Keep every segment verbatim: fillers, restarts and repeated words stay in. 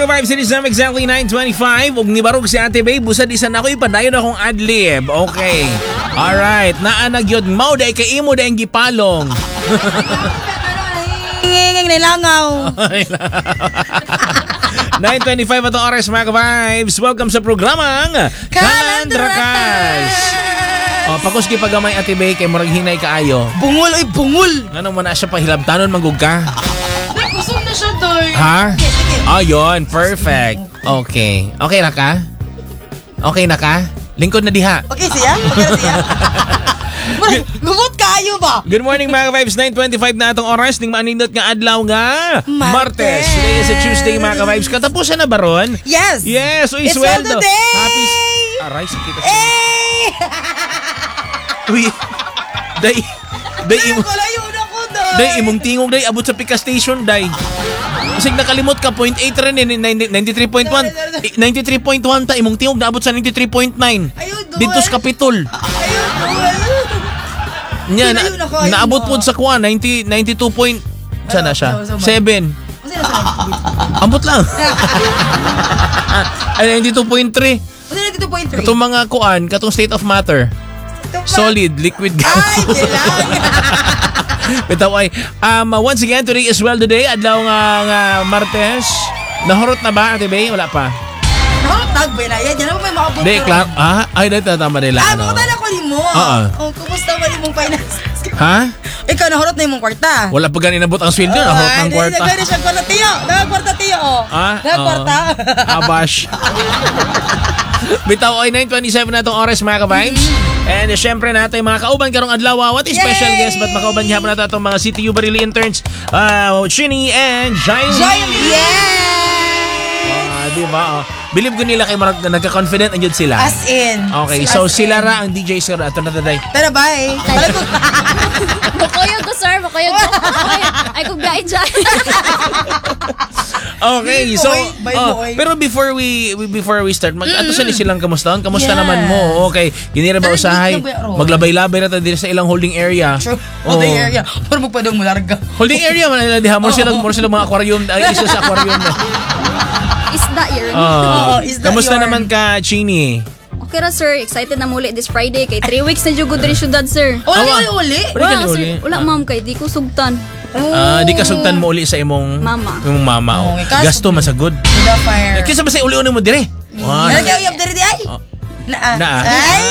mga ka-vibes, it is time exactly nine twenty-five. Ug nibarog si Ate Bay, busad isan ako ipadayon akong adlib. Okay. Alright, naanag yun. Mao day kay imo day ang gipalong. Nginging nilangaw. nine twenty-five atong oras mga ka-vibes. Welcome sa programang Kalandrakas. Oh, pakuski pagamay Ate Bay kay murag hinay kaayo. Bungol oy bungol. Ano man na siya pahilabtanon manggug ka? Kusog na siya doy. Ha? Ayun, perfect. Okay. Okay na ka? Okay na ka? Lingkod na diha. Okay siya? Okay na siya. Gugot kayo ba? Good morning mga ka-vibes, nine twenty-five na atong oras. Ning maanindot nga adlaw nga Martes. Martes. Today is a Tuesday mga ka-vibes. Katapusan na ba ron? Yes. Yes, uy, It's sweldo. sweldo day. Happy. Aray, sakit. Eh! Uy. Day. Day imo. Kalayo na ko doy. Day imong tingog day abot sa Pika Station day. Kasi nakalimot ka point eight rin eh, ninety-three point one. ninety-three point one ta imong tingog naabot sa ninety-three point nine. Ayun doy. Dito sa Kapitol. Ayun doy. Nya na, naabot po sa kuha ninety ninety-two point sana siya. seven. Ambot lang. Ay ninety-two point three. ninety-two point three. Katong mga kuan, katong state of matter. Solid, liquid gas. Ay, kailangan. Bitaw ay, um, once again, today is well today. Adlaw nga, nga Martes. Nahurot na ba, Ate Bay? Wala pa. Nahurot na ba na yan? Yan naman may makabot. Hindi, Clark. Ah, ay, dahil tatama nila. Ah, ano? makutala ko ni mo. Oo. Oh, kumusta ba ni mong finances? Ha? Ikaw, nahurot na yung mong kwarta. Wala pa ganin nabot ang sweldo. Nahurot ng kwarta. Ay, nagano siya kwarta, tiyo. Nagkwarta, tiyo, oh. Ah? Nagkwarta. Uh, abash. Bitaw ay nine twenty-seven na itong oras mga ka-vibes. And uh, syempre natin mga kauban karong adlaw. What is special Yay! guest? Ba't makauban niya natin itong mga C T U Barili interns? Uh, Chini and Jaime. Jaime! Yes! Ah, di ba? Oh. Believe ko nila kay marag na nagka-confident ang yun sila. As in. Okay, so sila ra ang D J sir. Ito na taday. Tara, bye. Makoyog ko, sir. Makoyog ko. Ay, kung gain dyan. Okay, Bye, so boy. Bye, oh, boy. pero before we we- before we start, mag Mm-mm. ato sa ni silang kamusta? Kamusta Yes. naman mo? Okay, ginira ba Third usahay? week na ba, Ron? Maglabay-labay na ta diri sa ilang holding area. True. Oh. Holding area. Para magpadong mo larga. Holding area man nila diha mo sila mo sila mga aquarium ay isa sa aquarium na. Isda yun. Ah, Oo, is that kamusta your- naman ka, Chini? Okay ra, sir. Excited na muli this Friday. Kay three weeks na jugod rin syudad, sir. Uli, Awa. uli, uli. Pwede ka Wala, uli. sir. Wala, ma'am. Kay di ko sugtan. Ah, di ka sugtan mo uli sa imong Mama. imong mama. Oh. Okay, kaso- Gasto masagod. With the fire. Kisa ba sa uli-uli mo dire? Wow. Nalagay uyab diri di ay. Oh. Naa. Naa. Ay!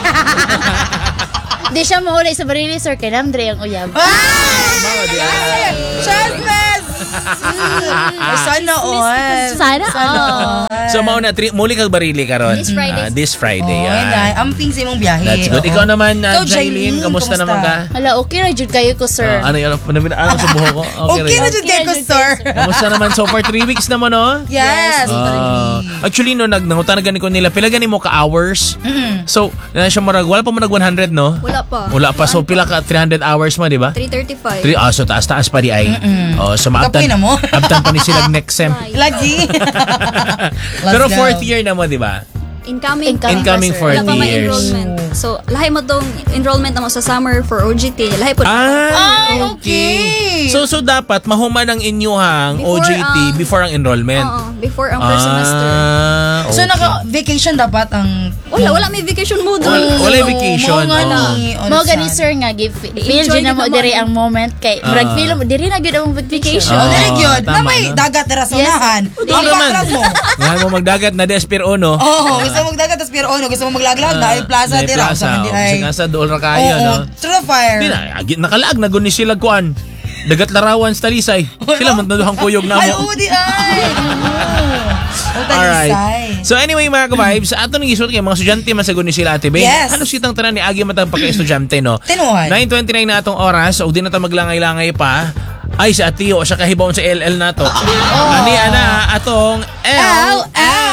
Di siya mauli sa Barili, sir. Kay Namdre ang uyab. Ay! Chasmes! Sana all. Sana all. So mao na tri- muli kag Barili karon. This Friday. Ah, this Friday. Oh, ah. dahil amping sa imong biyahe. That's good. Oo. Ikaw naman, uh, Ikaw, Jailin, Jailin, kamusta kamusta? naman ka? Hala, okay na jud kayo ko, sir. Ah, ano yun? Ano yun? Ano sa buho ko? Okay rin. na dyan Okay kay na ko, dyan, sir. Kamusta naman? So far, three weeks naman, oh? Yes. Ah, actually, no, nag nangutanagan ko nila, pila gani mo ka-hours? So, na siya marag, wala pa mo nag one hundred, no? Wala pa. Wala pa. So, pila ka three hundred hours mo, di ba? three thirty-five. Three, ah, so taas-taas pa di ay. Oh, so maabtan. Kapoy na mo. Abtan pa ni sila next sem. Lagi. Pero Let's go. fourth year na mo, di ba? Incoming. Incoming pa, sir. fourth Wala pa may years. enrollment. So, lahi mo tong enrollment na mo sa summer for O G T. Lahi po. Ah, Ay, okay. So, so dapat mahuman ang inyuhang O Before J T ang- before ang enrollment. Oo, before ang first semester. Ah, So, okay. naka-vacation dapat ang... Wala, wala may vacation mode. Wala, wala yung vacation. Mo nga Oo. ni. Mo gani, sir, nga give feel Enjoy dyan na mo din diri naman. ang moment kay Ah. murag feel mo diri na gyud ang vacation. Oh, Oo, very good. tama, Na may no? dagat na sa Yes. unahan. Oo Ang naman. background mo. Ngayon mo magdagat na Despero, no? Oh, gusto mo magdagat tas pero ono, gusto mo maglaglag na ay plaza na dira plaza. sa hindi Kasi ay. nga sa dool ra kayo, no? Oo, through the fire. Di na, agi- nakalaag na guni sila kuan. Dagat larawan sa Talisay. Sila man naduhang kuyog na Ay, mo. oo, di ay. Oh, Alright. Talisay. So anyway mga ka-vibes, ato nang isuot kay mga estudyante masagon ni sila Ate Bay. Yes. Ano sitang tanan ni agi matang pagka-estudyante, no? Tinuhan. nine twenty-nine na atong oras, o di na ta maglangay-langay pa. Ay, si Atiyo, siya kahibawon sa L L na to. Ani ana atong L. Ow, ow.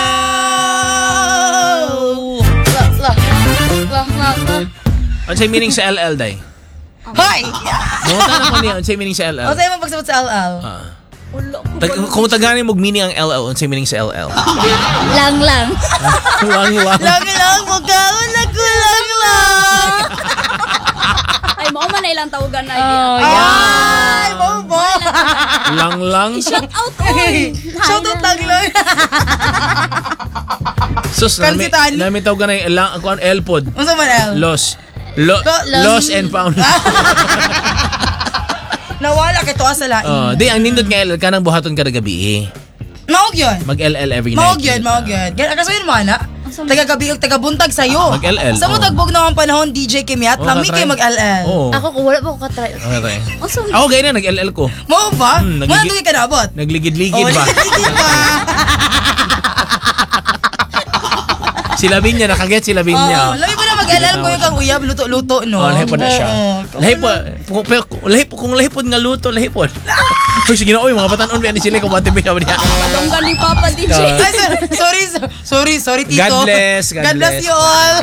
Lah lah. Lah lah lah. Ano sa'y meaning sa L L, day? Hoy! Mga tanong ko niya, ano sa'y meaning sa L L? O sa'yo mo pagsabot sa L L. Ah. Tag kung taganin mo meaning ang L L, ano sa'y meaning sa L L? Lang lang. Lang lang. Lang lang, magkaon ako lang lang. Ay, Ay, mao man na ilang tawagan na. Oh, idea. yeah. Ay, mo ba? Lang lang. Shout out, oy. Shout out lang lang. Sus, nami, Kansitan. nami tawagan na yung lang, ako ang L-pod. Unsa man el? Loss. Lo, Lo- loss and found. Nawala kay tuwa sa lain. Oh, di, ang nindot nga L, kanang buhaton kada gabi eh. Maog yun. Mag-L L every Maog night. yun, maog yun. Kasi yun mo, ana. Taga-gabi o taga-buntag sa'yo. Mag-L L, Sa mo oh. tagbog na ang panahon, D J Kimiat, Oh, lami katry. kayo mag-L L. Oo. Ako ko, wala pa ko katry. Okay, okay. Awesome. Ako ganyan na, nag-L L ko. Mo ba? Hmm, Mo nagigi- na ka naabot. Nagligid-ligid ba? Ligid ba? Sila Binya, nakaget sila Oo, Binya. lami pa na mag-L L ko yung kang uyab, luto-luto, no? Oh, lahi po na siya. Oo. Lahi po, kung, pero, lahi po, kung lahi po nga luto, lahi po. Uy, sige na, uy, mga batanon, yan sila, kung mati ba niya. Patonggan ni Papa D J. Uh, Ay, sorry, sorry, sorry, sorry, Tito. God bless, God God bless bless. you all.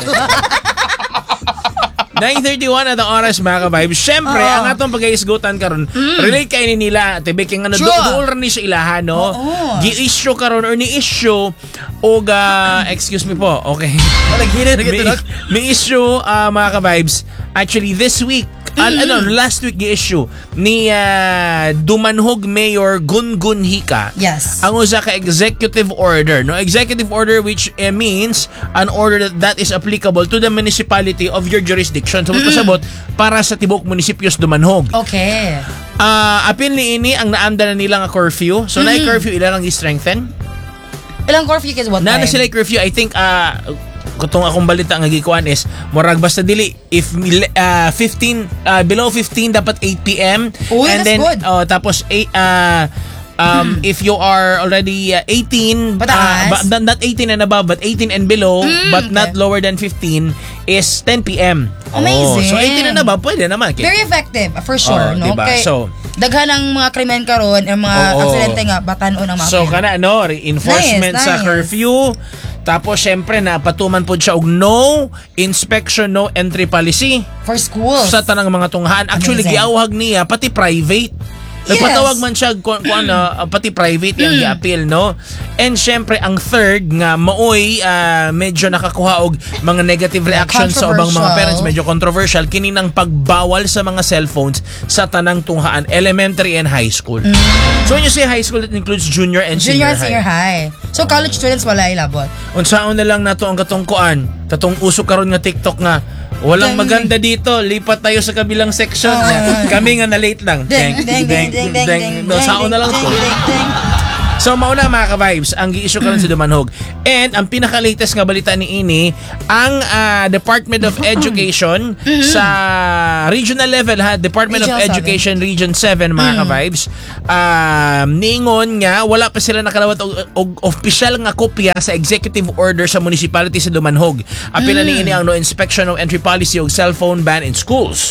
nine thirty-one at ang oras, mga ka-vibes. Siyempre, Oo. ang atong pag-iisgutan karon, relate kayo ni nila, tibi kaya nga Sure. dool rin ni sa ilahan, no? Oo. Gi-issue karon or ni-issue o ga, excuse me po, okay. Naghina na may, gito. may issue, uh, mga ka-vibes, actually this week, al- ano, last week gi-issue ni uh, Dumanhog Mayor Gungun Hika. Yes. Ang usa ka executive order, no? Executive order which uh, means an order that, that is applicable to the municipality of your jurisdiction. So, pasabot para sa tibok munisipyos Dumanhog. Okay. Ah, apil ni ini ang naanda na nila nga curfew. So, na curfew ilang i-strengthen. Ilang curfew kasi what Na na time? sila curfew, I think ah kung akong balita nga gikuan is murag basta dili if uh, fifteen uh, below fifteen dapat eight p m Uy, and that's then good. oh tapos eight uh, um if you are already uh, eighteen Pataas? uh, but not, not eighteen and above but eighteen and below but not okay. lower than fifteen is ten p m Amazing. so eighteen and above pwede naman. Okay? Very effective, for sure, Oo, no? diba? Kay, So, daghan ang mga krimen karon, ang mga Oo. aksidente nga batanon ang mga So krimen. kana no, reinforcement Nice, sa nice. curfew. Tapos syempre napatuman pod siya og no inspection, no entry policy For schools. sa tanang mga tunghaan. Actually Amazing. giawhag niya pati private. Nagpatawag man siya kung kung ano, uh, pati private yung Hmm. gi-appeal, no? And syempre ang third nga maoy uh, medyo nakakuha og mga negative reactions sa ubang mga Controversial. parents, medyo controversial kini nang pagbawal sa mga cellphones sa tanang tunghaan, elementary and high school. So when you say high school, it includes junior and Hmm. Junior senior, and senior high. high. So college students wala ilabot. Unsaon na lang nato ang katungkuan, katong usok karon nga TikTok nga walang Deng, maganda dito, lipat tayo sa kabilang section. Oh. Kami nga na late lang. Deng, deng, deng, deng, deng, deng, No, saon na lang to. deng, deng, deng. So mauna mga ka-vibes, ang gi-issue karon sa Dumanhog. And ang pinaka-latest nga balita ni ini, ang ah, Department of Education sa regional level ha, Department Regional of Education Region seven mga ka-vibes, um, niingon nga wala pa sila nakalawat og, og official nga kopya sa executive order sa municipality sa Dumanhog. Apil na niini ang no inspection of entry policy og cellphone ban in schools.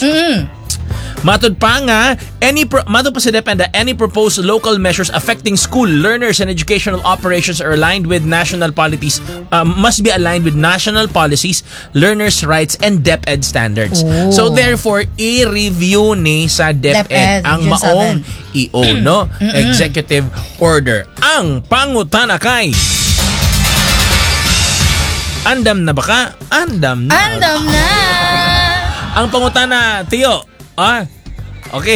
Matod pa nga, any pro- matod pa sa Dependa, any proposed local measures affecting school learners and educational operations are aligned with national policies, um, must be aligned with national policies, learners' rights, and DepEd standards. Oh. So therefore, i-review ni sa DepEd, DepEd, ang Region maong seven. I O, no? Executive Order. Ang pangutana kay Andam na ba ka? Andam na. Andam na. Ang pangutana, Tiyo. Ah, okay.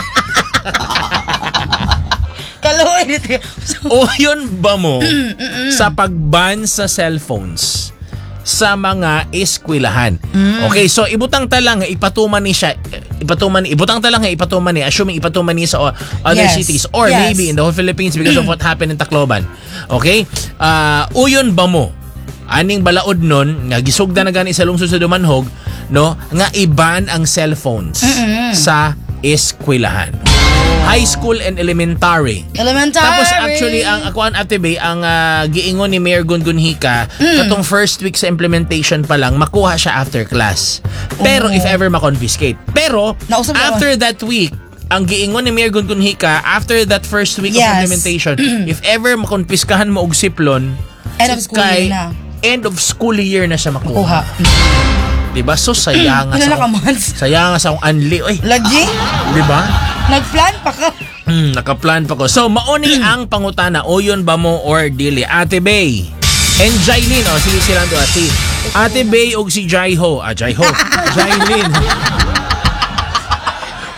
Kaluoy dito. O yun ba mo sa pagban sa cellphones sa mga eskwelahan? Okay, so ibutang talang ipatuman ni siya, ipatuman ibutang talang ipatuman ni, assuming ipatuman ni sa o- other Yes. cities or Yes. maybe in the whole Philippines because of what happened in Tacloban. Okay? Ah, o yun ba mo? Aning balaod nun, nga gisugda na gani sa lungsod sa Dumanhog, no, nga iban ang cellphones sa eskwelahan. High school and elementary. Elementary. Tapos actually ang akuan Ate Bay, ang ah, giingon ni Mayor Gungun Hika, katong first week sa implementation pa lang makuha siya after class. Pero Oh. if ever ma-confiscate. Pero Nausap na- after that week, ang giingon ni Mayor Gungun Hika, after that first week of Yes. implementation, if ever makonpiskahan mo og siplon, End of school kay year na. end of school year na siya makuha. Kuha. Diba? So sayang nga Ilan na sa ka months? sayang nga sa akong anli. Oy, Lagi? diba? Nagplan pa ka. Hmm, nakaplan pa ko. So, mauni ang pangutana, o yun ba mo or dili? Ate Bay and Jailin. O, sige silang to. Si Ate Bay o si Jaiho. Ah, Jaiho. Jailin.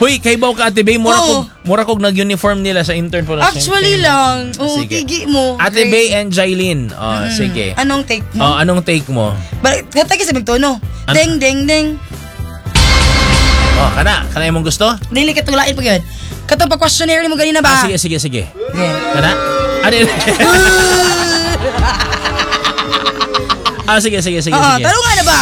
Huy, kay Baw ka Ate Bay, mura Oo. kog mura kog nag-uniform nila sa intern po. Actually lang. Oh, Sige. tigi mo. Ate Great. Bay and Jailin. Oh, sige. Anong take mo? Oh, anong take mo? Balik, katay kasi magtono. An- Ding, ding, ding. Oh, kana, kana imong gusto? Dili katulain pag yun. Katong pa-questionnaire mo ganina Ah, ba? sige, sige, sige. Okay. Kana? Ano yun? Ah, sige, sige, sige, Oo, sige. tarungan na ba?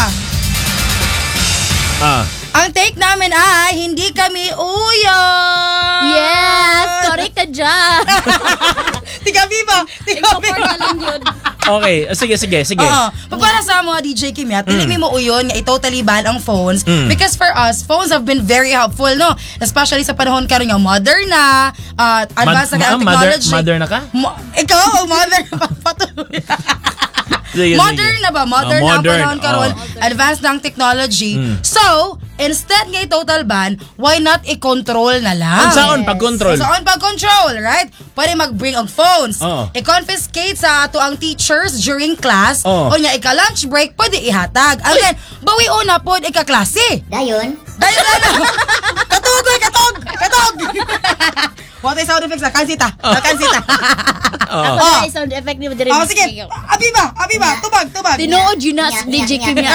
Ah. Ang take namin ay hindi kami uyo. Yes! Correct ka dyan! Tiga Viva! Tiga Support Viva! na lang yun. Okay, ah, sige, sige, sige. Oo. Pag para sa mga D J Kim, ya, dili mi mo uyon nga i-totally ban ang phones Mm. because for us, phones have been very helpful, no? Especially sa panahon karon nga modern na, uh, advanced Mad- na ma- technology. mother- mother na ka? Mo- ikaw, oh, mother na patuloy. Sige, Modern sige. na ba? Modern, Ah, na ang modern, panahon karon. oh. Advanced na ang technology. Mm. So, instead nga i-total ban, why not i-control na lang? Ang saon pag-control? So, on pag-control, right? Pwede mag-bring og phones. Oo. I-confiscate sa ato ang teachers during class. Oo. O nya, ika-lunch break, pwede ihatag. And then, bawi una po, ika-klase. Dayon? Dahil na na. Katog, oy, katog! Katog! What is sound effects na? Kansita. Oh. Kansita. Oo. Ako na sound effect ni mo diri. Oh, sige. Abiba, abiba. Tubag, tubag. Tinuod yun na Nya, D J nya, Kim nya. niya.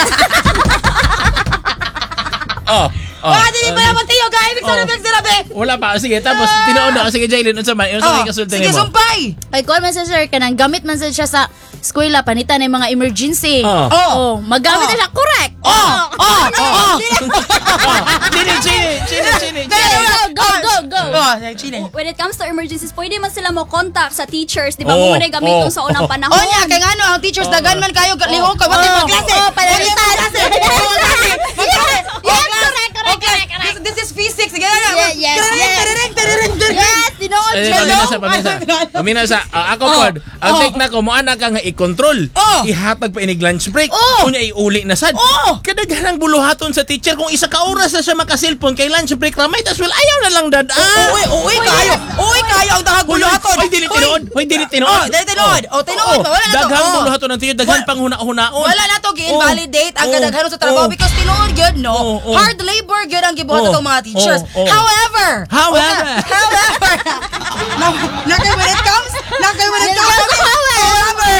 Oh. Oh. Ah, dili pa naman tiyo, guys. Ibig sound Oh. effects na be. Wala pa. Sige, tapos tinood na. Sige, Jailin, unsa man? Unsa may kasulti sige, nimo? sumpay. Ay, call man sa sir ka nang gamit man sa siya sa eskwela panitan ng mga emergency. Oh. Oh, magamit Oh. na siya correct. Oh, oh, oh. Chini, chini, chini, chini. Go, go, go, go. Oh, chine. When it comes to emergencies, pwede man sila mo contact sa teachers. Di ba Oo, mo na gamiton oo, sa unang oo. panahon? Oh, nya, kay nga ano, ang teachers dagan man kayo, liho ka, pati Oh, magklase. oh, panalitan. Pati magklase. Yes, yes, correct, correct, Okay, correct, correct. this, this is physics. Sige na. Yes, yes, Tiriring, yes. tiriring, tiriring, tiriring. Yes, tinuod Eh, siya. paminasa, paminasa. Paminasa. Ah, ako Oh. pod, ang Oh. take na ko, mo ana ka nga i-control. Oh. Ihatag pa inig lunch break. Oh. Kunya iuli na sad. Oh. Kadaghanang buluhaton sa teacher kung isa ka oras na siya maka-cellphone kay lunch break ramay tas well ayaw na lang dad. Ah. Uy, uy, kayo. Uy, kayo ang dahag Hoy, buluhaton. hoy, dili tinood. Hoy, dili tinood. Oh, dili tinood. Oh, tinood ba? Wala na to. Daghang Oh. buluhaton ng teacher, daghan Wa- pang huna-hunaon. Wala na to gi-invalidate ang Oh. kadaghanon sa trabaho Oh. because tinuod gyud no. Oh, oh. Hard labor gyud ang gibuhat Oh. atong mga teachers. Oh, oh. However, However. however, na, na kay when it comes, na kay when it comes. However,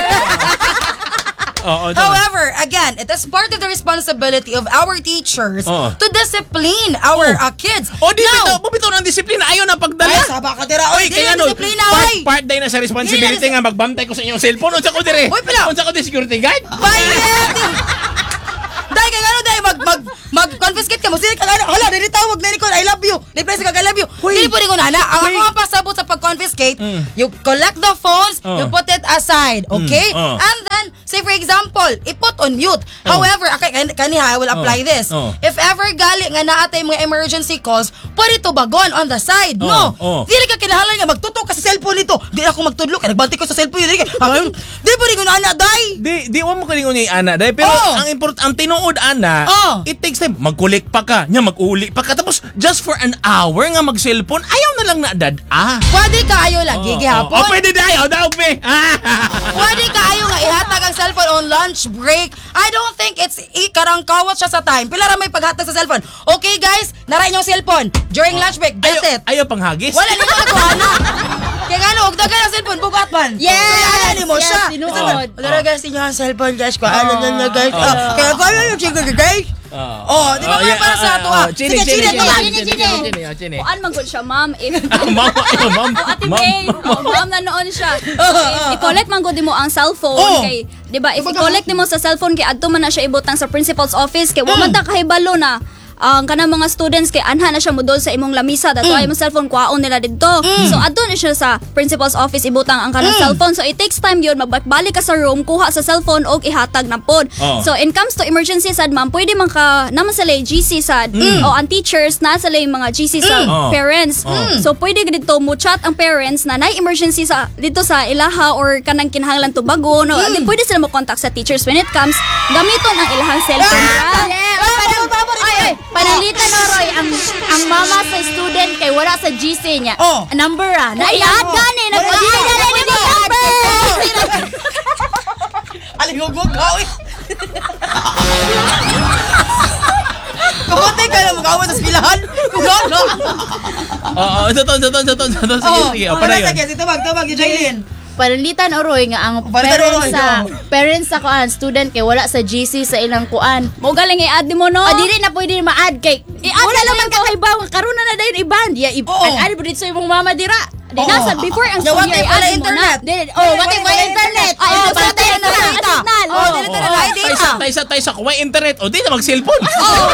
Oo, tama. however, again, it is part of the responsibility of our teachers Oh. to discipline our uh, kids. O di Now, bitaw, bumitaw ng disiplina ayaw na pagdala. ay, saba ka tira. Oy, Oy, kaya dili no, disiplina, part, oy. part day na sa responsibility Dili na- nga magbantay ko sa inyong cellphone. Unsa ko dire? Oy, pala. Unsa ko di security guard? Bayad! Dahil kay ano dahil mag mag mag confiscate ka mo sila kag ano hala dili tawag na ni ko I love you dili press kag I love you dili po rin ko nana ang Uy. ako ang pasabot sa pag confiscate Mm. you collect the phones Oh. you put it aside okay Mm, oh. and then say for example i-put on mute Oh. however okay kan- kaniha I will apply Oh. this Oh. if ever gali nga naatay mga emergency calls pwede to bagon on the side no Oh. Oh. dili ka kinahanglan nga magtutok ka sa cellphone nito di ako magtudlo kay nagbantay ko sa cellphone dili ka di po rin ko nana dai Di di wa mo kaning unya ana dai pero Oh. ang import ang tinuod ana Oh. it takes time magkulik pa ka nya maguli pa ka tapos just for an hour nga mag-cellphone ayaw na lang na dad ah. pwede kaayo lagi gihapon Oh, pwede dayo daw pe. Ah. Pwede kaayo nga ihatag ang cellphone on lunch break. I don't think it's ikarangkawat siya sa time. Pila ra may paghatag sa cellphone. Okay guys, nara inyong cellphone during lunch break. That's Ayaw, it. ayaw pang hagis. Wala nimo nagkuhana. Kaya nga no, huwag dagan ang cellphone, bukat man. Yes! Kaya ano mo Yes, siya. tinuod. Wala guys, inyo ang cellphone guys. Kung ano na na guys. Oh. Ah, Kaya kaya yung chico guys. Oh, di ba nga para sa ato ah. Chini, Sige, chini, chini, chini, chini. chini, chini, chini, chini. Kuan man gud siya, ma'am. If Ma'am, ano, ma'am, O, Ate ma'am, May, ma'am. oh, ma'am na noon siya. oh. Okay, i-collect man gud mo ang cellphone Oh. kay, 'di ba? If Kumbaga- i-collect nimo sa cellphone kay adto man na siya ibutang sa principal's office kay wa Mm. man ta kahibalo na ang kanang mga students kay anha na siya modol sa imong lamisa dato Mm. ay imong cellphone kuhaon nila didto. So adto na siya sa principal's office ibutang ang kanang Mm. cellphone. So it takes time yun magbalik ka sa room kuha sa cellphone og ihatag na pod. Oh. So in comes to emergency sad ma'am, pwede man ka naman sa lay G C sad o ang teachers na sa lay mga G C sa Mm. Oh. parents. Oh. So pwede dito mo chat ang parents na nay emergency sa dito sa ilaha or kanang kinahanglan to bago no. Mm. Then pwede sila mo contact sa teachers when it comes gamiton ang ilahang cellphone. Ah! Yeah, o parang, ay, ay, panalitan na Roy, ang, ang mama sa student kay wala sa G C niya. Oh. Number ah. Oh, Naiad oh. gani. Wala Nagpagili na, na rin wala yung na. number. Alihugog ka, oy. Kapatay ka naman mag-away sa eskwelahan. Gano. Oo, ito to, ito to, ito to, ito to. Sige, Oh, sige. oh, O, para sige, yun. sige, tumag, tumag, yung Jaylin. Panalitan oroy nga ang Panalitan, parents Oroy, sa oo. parents sa kuan student kay wala sa G C sa ilang kuan. Mo galing i-add mo no. O dili na pwede ma-add kay wala naman ka kay bawang karon na na dayon i-ban. Ya Oo. i-add mo dito sa imong mama dira. Di nasa before ang Yeah, school what year if wala i-add mo na. internet? Dili oh, what if may internet? Ay, Oh, ito sa patay tayo na na data. signal. Oh, dili na na ay Tayo data. sa, tayo sa, tayo sa, kung may internet, o di na mag-cellphone. Oh,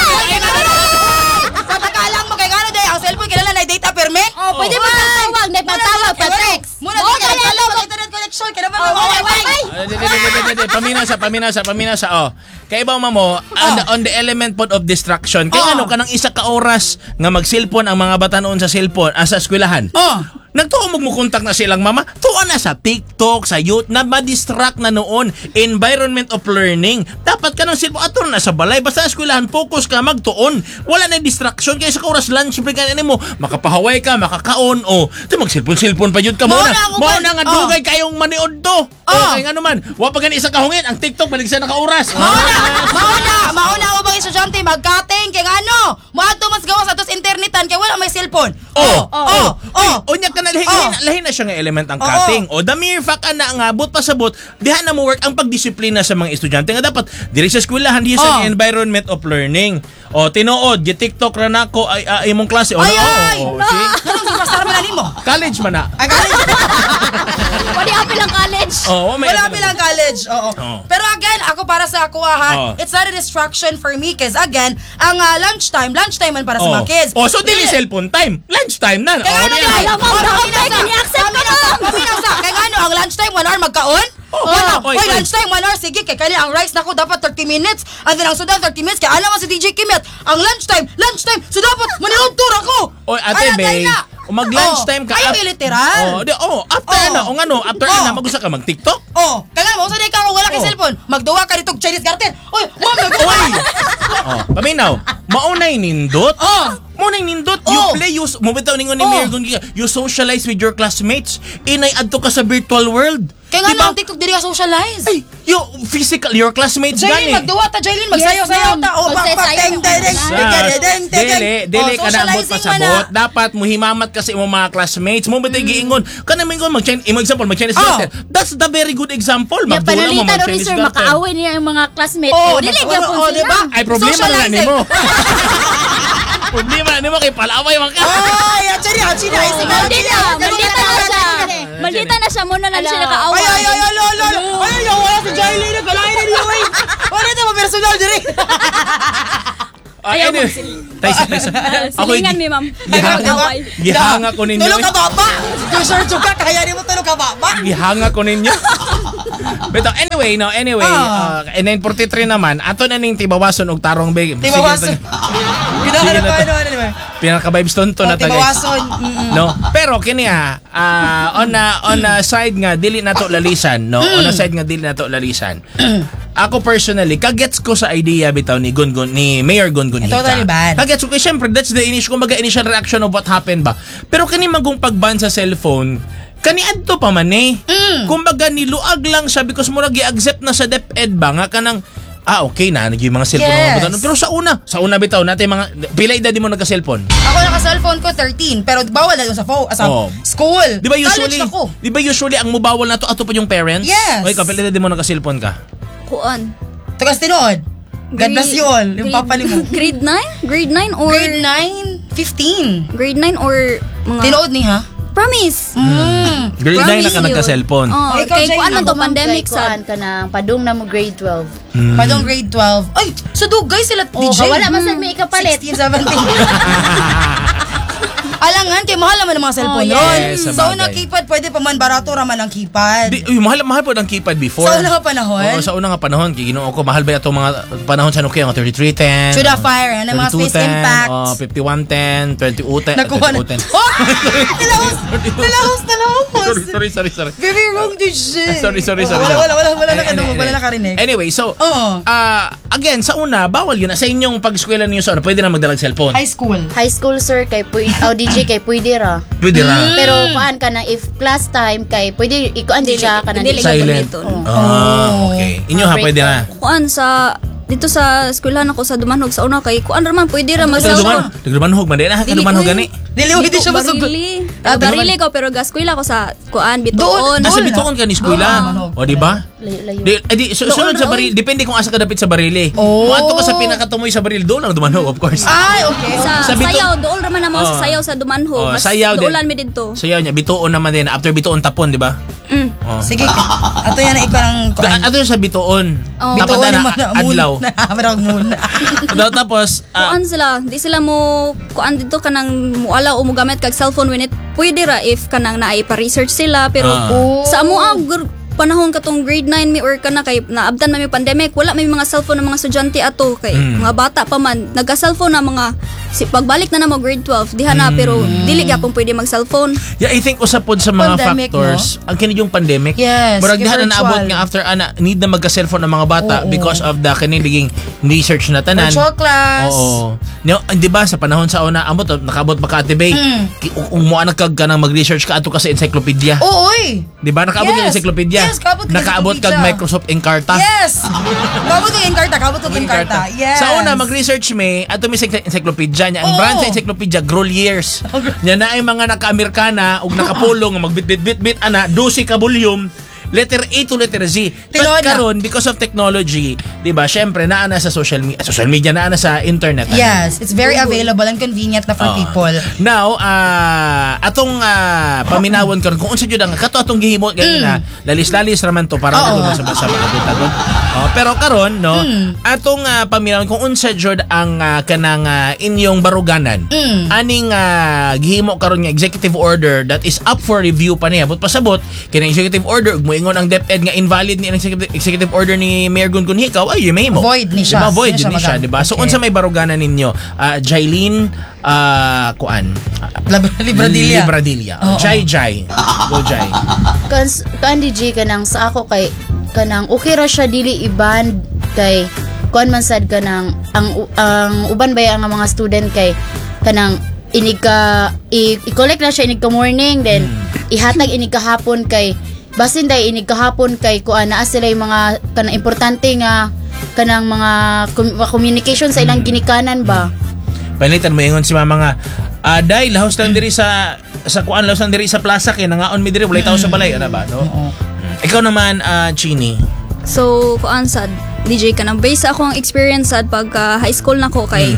patakalang mo kay gano day ang cellphone kilala na data permit? Oh, pwede mo tawag, na patawag pa text. Muna Oh, di ka kaya alam internet connection kaya ba Oh, mo wifi. Ah, di, di, di, di, di, di. Paminaw sa, paminaw sa, paminaw sa, oh. Kaya ba mo, on, the, on the element pod of distraction, kaya Oh. ano, kanang isa ka oras nga mag-cellphone ang mga bata noon sa cellphone, ah, sa eskwelahan. Oh. Nagtuo mo kontak na silang mama, tuwa na sa TikTok, sa YouTube, na ma-distract na noon. Environment of learning. Dapat ka ng cellphone, ato na sa balay, basta sa eskwelahan, focus ka, magtuon. Wala na distraction, kaya sa oras lunch break ka mo, makapahaway ka, makakaon, o, di mag-cellphone-cellphone pa yun ka Mao muna. na ako Mao ba- na nga Oh. dugay kayong maniod to. Oh. O, kaya nga naman, wa pa gani isang kahungin, ang TikTok, balik sa naka-oras. Mauna, mauna, mauna ako bang estudyante magkating kay ano? Moadto mas gawas atos internetan kay wala may cellphone. Oh, oh, oh. O nya ka na lahi, Oh. lahi, lahi na siya nga element ang Oo. cutting. O the mere fact na nga but pasabot, diha na mo work ang pagdisiplina sa mga estudyante nga dapat diri sa eskwelahan diha sa Oh. environment of learning. O tinuod, gi TikTok ra nako ay, ay imong klase. O Ay, na, ay. o, o, see? Ano si pastor man nimo? College man na. Ay, college. Wala apil ang college. Oh, may Wala bilang college. Oo. Oo. Pero again, ako para sa ako ha, Oo. it's not a distraction for me because again, ang uh, lunchtime, lunchtime man para sa mga kids. Oh, so dili cellphone time. Lunch time na. Kaya O, ano di- guys? alam mo, dapat pwede ni-accept ka na. Paminasa, kaya ano, ang lunchtime, one hour magkaon? Oh, One hour. oy, Oy, oy. lunchtime, one hour, sige, kaya kaya ang rice nako dapat thirty minutes, and then ang sudan thirty minutes, kaya alam mo si D J Kimet, ang lunchtime, lunchtime, so dapat maniod tour ako. Oy, ate Ay, Bay, atay na. mag-lunch time ka. Ayaw ap- iliteral. Oh, di, oh, after Oh. na, o ano, after Oh. na, mag-usa ka mag-TikTok. Oh, kaya mo, sa ka kung wala kay Oh. cellphone, magduwa ka dito Chinese garden. Oy, mom, Oy! Oh, paminaw, maunay nindot. Oh. Maunay nindot. You Oh. play, you, mubitaw ningon ni Oh. Mayor Gungiga, you socialize with your classmates. Inay adto ka sa virtual world. Kaya nga Diba? lang, TikTok, dili ka socialize. Ay, you physical, your classmates Jaylin, gani. magduwa ta, Jaylin, magsayaw-sayaw ta. Oh, pak, pak, deng, deng, deng, Sa- deng, deng, deng, deng. Dili, dili Oh, ka na ambot socializing pasabot. man na. Dapat muhimamat kasi imong mga classmates. Mo bitay giingon. Kana mingon mag Chinese, imo example mag Chinese Oh. garden. That's the very good example. Ya Magdula mo panalitan mag ori Chinese sir garden. makaaway niya ang mga classmates. Oh, Oh, dili mag- gyapon oh, sila. diba? Ay, problema na Socializing. nimo. Problema na nimo kay palaway man ka. Ay, actually, actually, ay, sige, Maldita, maldita na siya. Maldita na siya muna na siya nakaaway. Ay, ay, ay, ay, ay, ay, ay, ay, wala si Jaylin, nagkalain na niyo, ay. Wala ito, personal, dire. Ayaw mo. Taysa, taysa. Ako Silingan mi, ma'am. Gihanga, Away. gihanga ko ninyo. Tulog ka baba. Yung sure ka, kaya di mo tulog ka baba. Gihanga ko ninyo. But uh, anyway, no, anyway, Ah. uh, nine forty-three naman, ato na ning tibawason og tarong bag. Tibawason. Ginahanap pa, ano, ano, ano. Pinaka-vibes tonto Oh, na tagay. tibawason. Mm-mm. No, pero kini ha, ah, on a on a side nga dili nato lalisan, no. On a side nga dili nato lalisan. Ako personally, kagets ko sa idea bitaw ni Gungun ni Mayor Gungun Ito, Hita. Taliban. Kagets ko, eh, syempre that's the initial kumbaga initial reaction of what happened ba. Pero kani magong pagban sa cellphone, kani adto pa man eh. Mm. Kumbaga niluag lang siya because murag gi-accept na sa DepEd ba nga kanang ah okay na naging mga cellphone Yes. mga bitaw. Pero sa una, sa una bitaw natin mga pila edad di mo nagka-cellphone? Ako naka-cellphone ko thirteen, pero bawal na yun sa phone, sa Oh. school. Di ba usually, College ako. di ba usually ang mubawal na to ato pa yung parents? Yes. Okay, kapila di mo naka-cellphone ka. Kuan. Tagas tinood. God bless you all. Yung papa ni mo. Grade nine? Grade nine or Grade nine, fifteen. grade nine or mga Tinood ni ha? Promise. Mm. Grade nine na ka Promise nagka-cellphone. Oh, Ikaw, kay Jane, kuan man to Ako, ma'am, pandemic kay sa kuan ka na padung na mo grade twelve. Padong grade twelve. Ay, so dugay sila Oh, D J. wala man sad may ikapalit. sixteen, seventeen. Alangan, kay mahal naman ang mga cellphone Oh, ron. yes, Sa sabagay. una keypad, pwede pa man barato raman ang keypad. Di, uy, mahal, mahal po ang keypad before. Sa una nga panahon. Oo, sa una nga panahon. Kaya ginoo ko, mahal ba ito mga panahon sa Nokia? Mga thirty-three ten. Should have fire, ano, mga space impact. Oh, fifty-one ten, twenty-two ten. Nakuha na. ten. Oh! Nalahos! Nalahos! Nalahos! Sorry, sorry, sorry, sorry. Very wrong D J. Sorry, sorry, sorry. Wala, wala, wala, wala, Any- wala, any- wala nakarinig. Anyway, so, Oo. ah, again, sa una, bawal yun. Sa inyong pag-eskwela ninyo sa una, pwede na magdalag cellphone. High school. High school sir kay pwede oh, D J kay pwede ra. Pwede ra. Pero kuan ka na if class time kay pwede ikuan di siya ka na Dili- di- dili- Silent. Gamiton. Ah, okay. Inyo ha, Break pwede na. kuan sa dito sa eskwelahan ako sa Dumanhog sa una kay kuan ra man pwede ra mag Sa duman, dumanhog man din. Ah, Dili, dumanhog uy. gani. Dili, hindi siya masugod. Barili. Ah, Ah, barili ko pero gaskwela ko sa kuan Doon, bituon. Nasa Doon. bituon ka ni eskwela. O di ba? Layo-layo. Di, eh, di, su- sunod sa baril, depende kung asa ka dapit sa barili. Oh. Kung ato ka sa pinakatumoy sa baril, doon ang dumanhog, of course. Ay, okay. Sa, Sa bituon- sayaw, dool ra man na mo Oh. sa sayaw sa Dumanhog. Oh, Mas sayaw din. doolan mi didto. Sayaw niya, bituon naman din. After bituon, tapon, di ba? Mm. Oh. Sige, ato yan na ikaw ang Da- Ato yung sa bituon. Oh. Dapat Bituon na naman na adlaw. Marang moon. Daw tapos, ah, Kuan sila, di sila mo kuan dito kanang muala o mo gamit kag cellphone when it pwede ra if kanang naay pa research sila pero Ah. Oh. sa amo ang gur- panahon katong grade nine mi or kana kay naabdan man mi pandemic wala may mga cellphone ng mga estudyante ato kay Mm. mga bata pa man nagka-cellphone na mga si pagbalik na na mo grade twelve diha na pero dili gyapon pwede mag-cellphone. yeah, I think usapod sa mga Pandemic, factors, ang kini yung pandemic. Yes, Murag diha na virtual. naabot nga after ana need na magka-cellphone ang mga bata Oo. because of the kiniliging research na tanan. Virtual class. Oo. No, di ba sa panahon sa una amot nakabot pa ka Ate Bay. Mm. Ki- Kung mo anak kag ka nang mag-research ka ato ka sa encyclopedia. Oo, oy. Di ba nakaabot ka Yes. sa encyclopedia? Yes, kaabot ka sa Nakaabot kag encyclopedia. Microsoft Encarta. Yes. Kabot ko yung karta, kabot ko yung karta. Yes. Sa una, mag-research me, ato may sa encyclopedia niya. Ang Oo. brand sa encyclopedia, Groliers. Niya na ay mga naka-Amerikana ug nakapulong, magbit-bit-bit-bit, ana, dosi ka volume, letter A to letter Z. Tinuod But na. karon because of technology, 'di ba? Syempre naa na sa social media, social media naa na sa internet. ano? Yes, it's very available and convenient na for Oo. people. Now, ah atong ah, paminawon karon kung unsa jud ang kato atong gihimo ganina, lalis-lalis raman to para Mm. Oo. ano sa sa mga tagon. Oh, pero karon no, Mm. atong ah, paminawon kung unsa jud ang ah, kanang ah, inyong baruganan. Mm. Aning ah, gihimo karon nga executive order that is up for review pa niya. But pasabot kini executive order ug moingon ang DepEd nga invalid ni ang executive, executive order ni Mayor Gungun Hikaw ay mahimo. Void ni siya. Diba? Void Di yun siya ni siya, magamit. di ba? So Okay. unsa may baruganan ninyo? Ah, Jailin ah, kuan. Lab- Libradilla. Libradilla. Oo. Jai Jai. Go Jai. Kans kan D J kanang sa ako kay kanang okay ra siya dili iban kay kuan man sad kanang ang ang uban bay ang mga student kay kanang inig ka i- i-collect na siya inig ka morning then ihatag inig ka hapon kay basin day inig ka hapon kay kuan naa sila yung mga kanang importante nga kanang mga com- communication sa ilang ginikanan ba. Panitan mo ingon si mama nga. Ah, dai lahos lang diri sa sa kuan lahos lang diri sa plaza kay nangaon mi diri walay tao sa balay ana ba no? Oo. Mm. Ikaw naman ah, Chini. So kuan sad D J kanang base sa akong experience sad pagka high school nako kay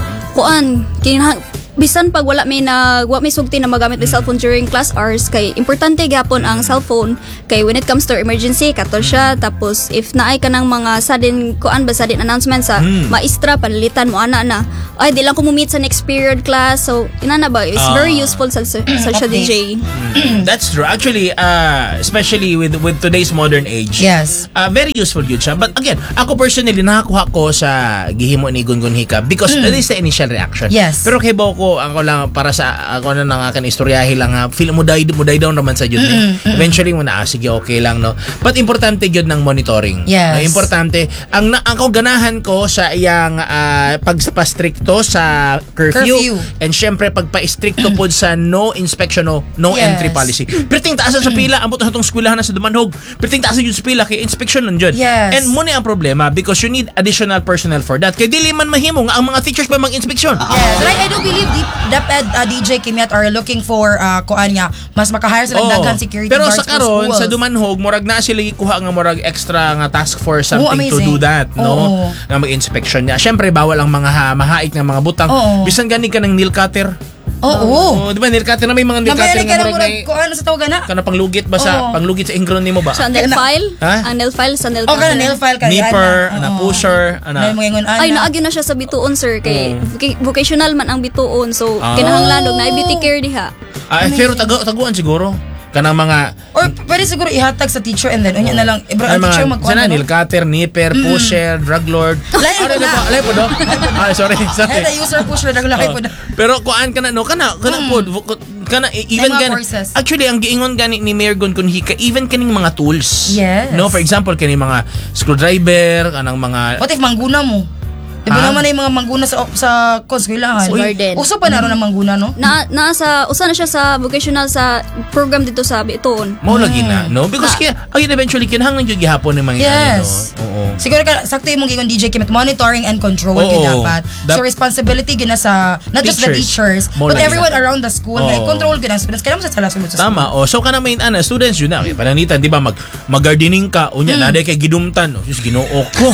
kuan kinah bisan pag wala may na wa may sugti na magamit ng cellphone during class hours kay importante gyapon ang cellphone kay when it comes to emergency kato siya tapos if naay ka ng mga sudden kuan ba sudden announcement sa Mm. maestra panalitan mo ana na ay di lang ko mo meet sa next period class so inana ba it's Ah. very useful sa sa sa siya D J. That's true. Actually, uh, especially with with today's modern age. Yes. Uh, very useful yun siya. But again, ako personally, nakakuha ko sa gihimo ni Gungun Hika because that is the initial reaction. Yes. Pero kay Boko, ako lang, para sa, ako na nangakan istoryahe lang ha, feel mo die, mo die down naman sa yun. eh. Eventually mo na, ah, sige, okay lang, no? But importante yun ng monitoring. Yes. No, importante. Ang, na, ang ako ganahan ko sa iyang uh, pagpastrikto sa curfew, Curfew. and syempre pagpa-stricto po sa no inspection, no, no Yes. entry policy. Perting taasan sa pila, ambot sa itong eskwelahan na sa Dumanhog. Perting taasan yun sa pila, kay inspection nun yun. Yes. And muna ang problema because you need additional personnel for that. Kay dili man mahimo nga ang mga teachers pa mag-inspeksyon. Yes, and I, I do believe the DepEd uh, D J Kimiat are looking for uh, kuan nga mas makahire sila Oo. daghan security Pero guards sa karon for schools. sa Dumanhog murag na sila ikuha nga murag extra nga task force something Oh, to amazing. do that, no? Oo. Nga mag-inspection niya. Syempre bawal ang mga ha, mahaik ng mga butang. Oo. Bisan gani ka ng nail cutter. Oo. Oh, Oh, di ba nail cutter na may mga nail cutter Nabili ka nga na murag murag na kuan sa tawagan na. kana panglugit ba sa Oo. panglugit sa ingron nimo ba? So, ang nail Na- file? Ha? Ang nail file sa nail Oh, kana cutter. nail file ka. Nipper, yan ana Oo. pusher, ana. Na mo ingon ana. Ay, naagi na siya sa bituon, sir. Kay voca- vocational man ang bituon. So, Ah. kinahanglan og na beauty care diha. Ah, pero tago taguan siguro kanang mga Or pwede siguro ihatag sa teacher and then unya na lang ibra ay ang teacher mga magkuan. sana ano? nail cutter, nipper, pusher, drug lord. Lain Ano po na na. po? Alay po do. Ah, sorry, sorry. Ay, the user push na naglaki Oh. po na. Pero kuan kana no kana kana po kana e- even May mga gan courses. actually ang giingon gani ni Mayor Gun Kunhika even kaning mga tools. Yes. No, for example kaning mga screwdriver kanang mga What if mangguna mo? Di ba Ha? naman na yung mga mangguna sa sa konskwilahan? Sa garden. Uso pa na ron ang mangguna, no? Na nasa usa na siya sa vocational sa program dito sa Bitoon. Mao lagi na, no? Because kaya, again, eventually, kinahanglan yung gihapon ng mga Yes. ano, no? Oo. Siguro ka, sakto yung mong gingon D J Kim, monitoring and control Oo. yun dapat. Dap- so responsibility gina sa, not just the Teachers. teachers, Mo but lagi everyone na. around the school. Oo. Kaya control gina ang students. Kaya mo sa sala sulod sa school. Tama. O, so ka na main ana, students yun na. Okay, pananitan, di ba? Mag, mag-gardening ka. Unya, Hmm. naday kay gidumtan. O, just ginoo ko.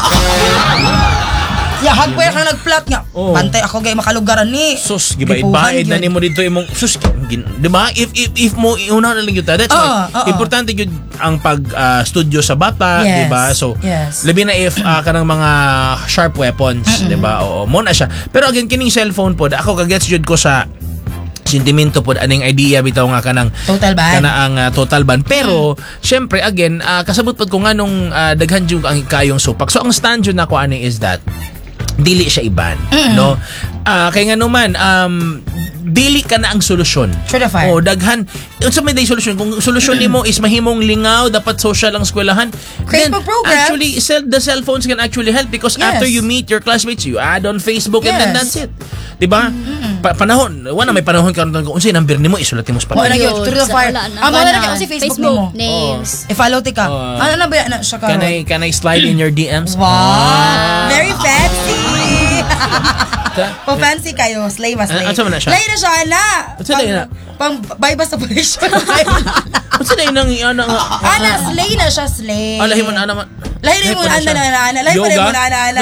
Yeah, hagpaya ka nag-plot nga. Oo. Bantay ako gay makalugaran ni. Sus, Gipuhan gibaid-baid na yun. nimo dito imong sus, gin, di ba? If if if mo una na lang yun, that's Oo, why oo. importante yun ang pag ah, studio sa bata, Yes, di ba? So, yes. labi na if uh, kanang mga sharp weapons, di ba? Oo, mo na siya. Pero again, kining cellphone pod, ako kagets jud ko sa sentimento pod aning idea bitaw nga kanang Total ban. kana ang ah, total ban, pero syempre again ah, kasabot pod ko nga nung ah, daghan jud ang kayong supak. So ang stand jud nako ani is that dili siya iban, no? Ah, kay nga naman um dili ka na ang solusyon. Sure na fire. Oh, daghan. Unsa may day solusyon? Kung solusyon nimo is mahimong lingaw, dapat social ang eskwelahan. Create then, mo programs. Actually, cell, the cell phones can actually help because Yes. after you meet your classmates, you add on Facebook and then Yes. that's it. Diba? Pa- panahon, wala may panahon karon kung unsay number nimo isulat mo sa Wala panahon. na yun. To the fire. Wala na. Ah, wala na Wala. kasi Facebook, mo. names. I-follow ti ka. Oh. Ano na ba yan? Siya ka. Can I can I slide in your D Ms? Wow! Very fancy! Pa-fancy kayo. Slay mas slay. Ah, asa man na siya? Slay na siya, na! Asa na yun, na? Pang bypass operation. Unsa na yun ang ana nga? Ana, slay na siya, slay. Ah, lahi mo na ana man. Lahi mo na, ana, ana, ana. Lahi mo na, Yoga? ana, ana, ana.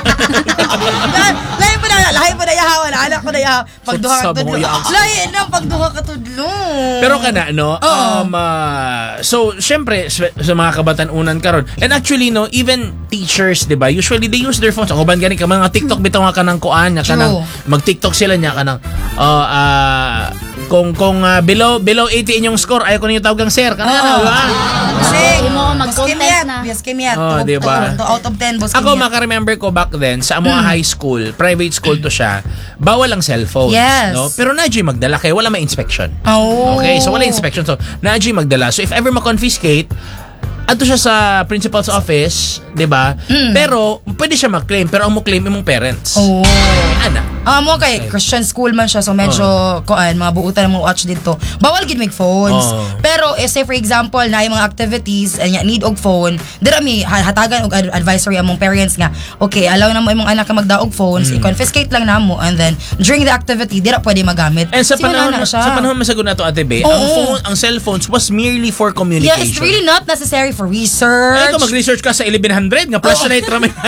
Lahi mo na, lahi mo na, yahawa na, anak ko na yahawa. Pagduha ka Sa- sa tudlo. mga yaang- Lahi na, pagduha ka tudlo. Pero kana no, Oo. um ah, so syempre sa, sa mga kabatan-unan karon. And actually no, even teachers, 'di ba? Usually they use their phones. Ang uban gani ka mga TikTok bitaw nga kanang kuan, nga kanang True. mag-TikTok sila nya kanang uh, ah, kung kung ah, below below eighty inyong score, ayo ko ninyo tawag ang sir. Kana na, Oo. di ba? Kasi, Imo mag-content na. Yes, kimiyat. Oh, di ba? Out of ten, boss Ako kimiyat. maka-remember ko back then sa amo high school, private school to siya. Bawal ang cellphone, Yes. no? Pero nadyo magdala kay wala may inspection. Oh. Okay, so wala inspection. So, nadyo magdala. So, if ever ma-confiscate, ato siya sa principal's office, 'di ba? Pero pwede siya mag-claim, pero ang mo claim imong parents. Oh. Ana. Ah, mo kay Christian school man siya, so medyo kuan mga buutan mo watch dito. Bawal gid make phones. Oh. Pero eh, say for example na yung mga activities and need og phone, dira mi ha- hatagan og ad- advisory among parents nga. Okay, allow na mo imong anak ka magdaog phones, i-confiscate lang namo and then during the activity dira pwede magamit. And sa Kasi wala panahon na siya. sa panahon masagod na to Ate Be, ang Oo. phone, ang cellphones was merely for communication. Yeah, it's really not necessary for research. Ay, kung mag-research ka sa eleven hundred, nga flashlight ra may